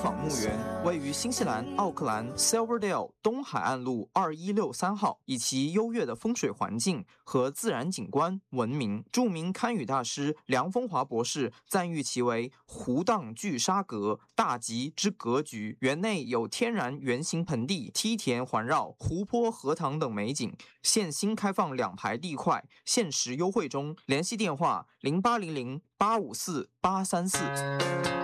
访墓园位于新西兰奥克兰 Silverdale 东海岸路2163号，以其优越的风水环境和自然景观闻名。著名堪舆大师梁风华博士赞誉其为湖荡聚沙阁，大吉之格局。园内有天然圆形盆地、梯田环绕、湖泊、荷塘等美景。现新开放2排地块，限时优惠中。联系电话：0800854834。